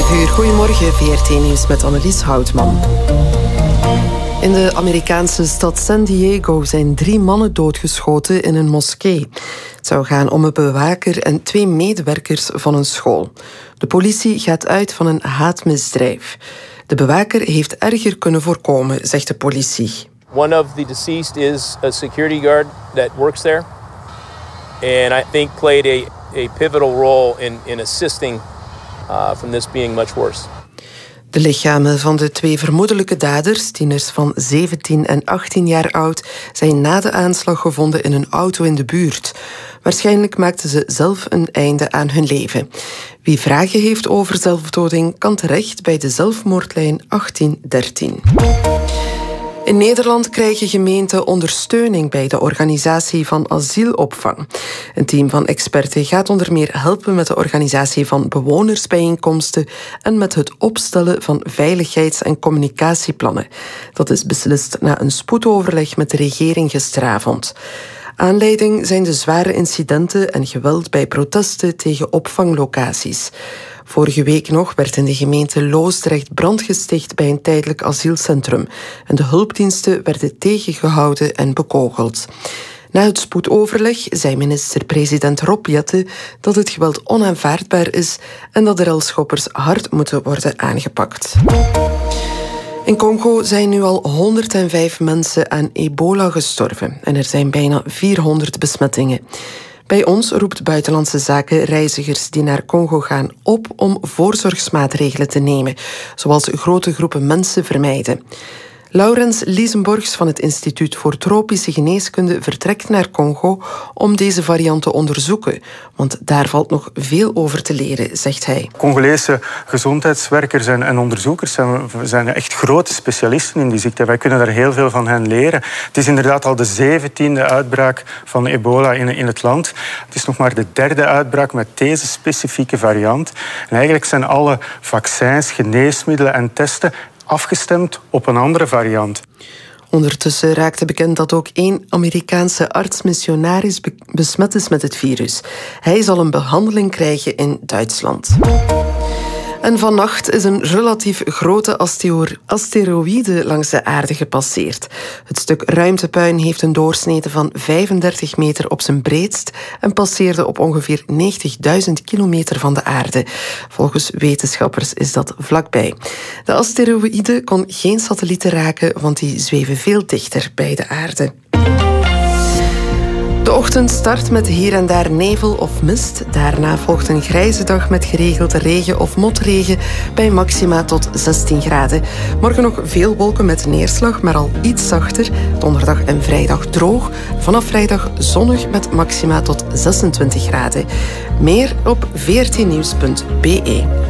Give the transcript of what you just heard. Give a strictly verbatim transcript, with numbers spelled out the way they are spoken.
twaalf uur. Goedemorgen, V R T Nieuws met Annelies Houtman. In de Amerikaanse stad San Diego zijn drie mannen doodgeschoten in een moskee. Het zou gaan om een bewaker en twee medewerkers van een school. De politie gaat uit van een haatmisdrijf. De bewaker heeft erger kunnen voorkomen, zegt de politie. One of the deceased is a security guard that works there. And I think played a, a pivotal role in, in assisting uh, from this being much worse. De lichamen van de twee vermoedelijke daders, tieners van zeventien en achttien jaar oud, zijn na de aanslag gevonden in een auto in de buurt. Waarschijnlijk maakten ze zelf een einde aan hun leven. Wie vragen heeft over zelfdoding, kan terecht bij de zelfmoordlijn achttien dertien. In Nederland krijgen gemeenten ondersteuning bij de organisatie van asielopvang. Een team van experten gaat onder meer helpen met de organisatie van bewonersbijeenkomsten en met het opstellen van veiligheids- en communicatieplannen. Dat is beslist na een spoedoverleg met de regering gisteravond. Aanleiding zijn de zware incidenten en geweld bij protesten tegen opvanglocaties. Vorige week nog werd in de gemeente Loosdrecht brand gesticht bij een tijdelijk asielcentrum. En de hulpdiensten werden tegengehouden en bekogeld. Na het spoedoverleg zei minister-president Rob Jetten dat het geweld onaanvaardbaar is en dat de relschoppers hard moeten worden aangepakt. In Congo zijn nu al honderdvijf mensen aan ebola gestorven en er zijn bijna vierhonderd besmettingen. Bij ons roept Buitenlandse Zaken reizigers die naar Congo gaan op om voorzorgsmaatregelen te nemen, zoals grote groepen mensen vermijden. Laurens Liesenborgs van het Instituut voor Tropische Geneeskunde vertrekt naar Congo om deze variant te onderzoeken. Want daar valt nog veel over te leren, zegt hij. Congolese gezondheidswerkers en, en onderzoekers zijn, zijn echt grote specialisten in die ziekte. Wij kunnen daar heel veel van hen leren. Het is inderdaad al de zeventiende uitbraak van ebola in, in het land. Het is nog maar de derde uitbraak met deze specifieke variant. En eigenlijk zijn alle vaccins, geneesmiddelen en testen afgestemd op een andere variant. Ondertussen raakte bekend dat ook één Amerikaanse arts-missionaris be- besmet is met het virus. Hij zal een behandeling krijgen in Duitsland. En vannacht is een relatief grote asteroïde langs de aarde gepasseerd. Het stuk ruimtepuin heeft een doorsnede van vijfendertig meter op zijn breedst en passeerde op ongeveer negentigduizend kilometer van de aarde. Volgens wetenschappers is dat vlakbij. De asteroïde kon geen satellieten raken, want die zweven veel dichter bij de aarde. De ochtend start met hier en daar nevel of mist. Daarna volgt een grijze dag met geregeld regen of motregen bij maxima tot zestien graden. Morgen nog veel wolken met neerslag, maar al iets zachter. Donderdag en vrijdag droog. Vanaf vrijdag zonnig met maxima tot zesentwintig graden. Meer op v r t nieuws punt b e.